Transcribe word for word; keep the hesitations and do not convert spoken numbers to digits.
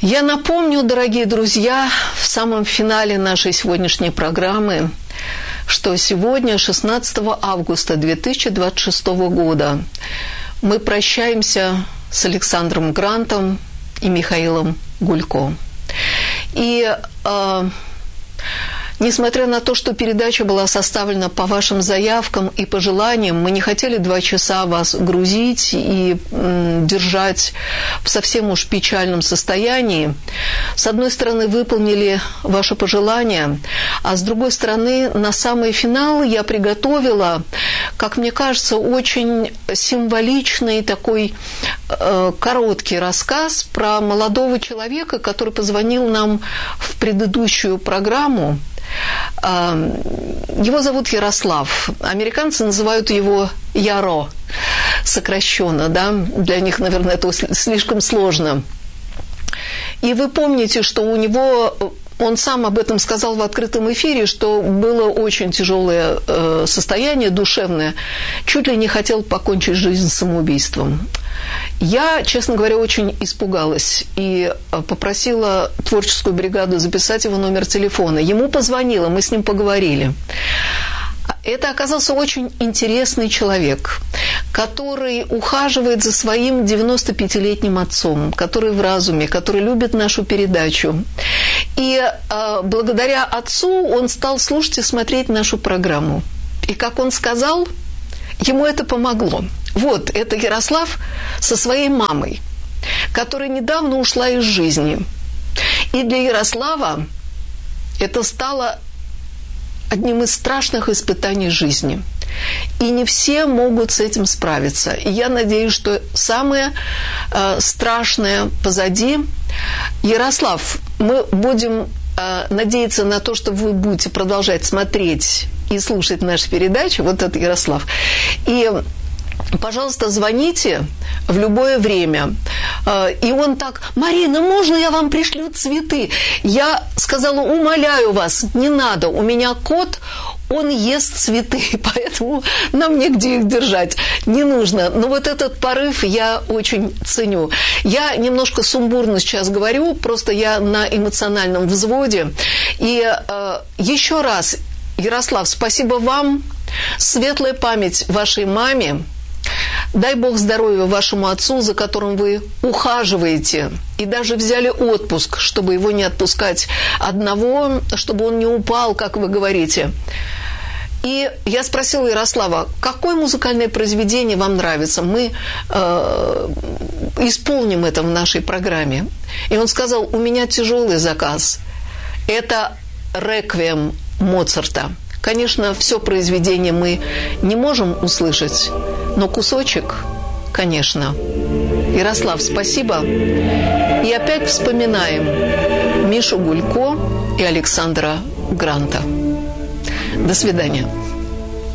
Я напомню, дорогие друзья, в самом финале нашей сегодняшней программы, что сегодня, шестнадцатого августа две тысячи двадцать шестого года, мы прощаемся с Александром Грантом и Михаилом Гулько. И э, несмотря на то, что передача была составлена по вашим заявкам и пожеланиям, мы не хотели два часа вас грузить и м, держать в совсем уж печальном состоянии. С одной стороны, выполнили ваше пожелание, а с другой стороны, на самый финал я приготовила, как мне кажется, очень символичный такой э, короткий рассказ про молодого человека, который позвонил нам в предыдущую программу. Его зовут Ярослав. Американцы называют его Яро, сокращенно, да? Для них, наверное, это слишком сложно. И вы помните, что у него, он сам об этом сказал в открытом эфире, что было очень тяжелое состояние душевное, чуть ли не хотел покончить жизнь самоубийством. Я, честно говоря, очень испугалась и попросила творческую бригаду записать его номер телефона. Ему позвонила, мы с ним поговорили. Это оказался очень интересный человек, который ухаживает за своим девяностопятилетним отцом, который в разуме, который любит нашу передачу. И э, благодаря отцу он стал слушать и смотреть нашу программу. И, как он сказал, ему это помогло. Вот, это Ярослав со своей мамой, которая недавно ушла из жизни. И для Ярослава это стало одним из страшных испытаний жизни. И не все могут с этим справиться. И я надеюсь, что самое э, страшное позади. Ярослав, мы будем э, надеяться на то, что вы будете продолжать смотреть и слушать наши передачи. Вот это Ярослав. И пожалуйста, звоните в любое время. И он так: Марина, можно я вам пришлю цветы? Я сказала: умоляю вас, не надо, у меня кот, он ест цветы, поэтому нам негде их держать, не нужно. Но вот этот порыв я очень ценю. Я немножко сумбурно сейчас говорю, просто я на эмоциональном взводе. И э, еще раз, Ярослав, спасибо вам, светлая память вашей маме. Дай Бог здоровья вашему отцу, за которым вы ухаживаете, и даже взяли отпуск, чтобы его не отпускать одного, чтобы он не упал, как вы говорите. И я спросила Ярослава, какое музыкальное произведение вам нравится? Мы э, исполним это в нашей программе. И он сказал: у меня тяжелый заказ. Это «Реквием» Моцарта. Конечно, все произведение мы не можем услышать, но кусочек, конечно. Ярослав, спасибо. И опять вспоминаем Мишу Гулько и Александра Гранта. До свидания.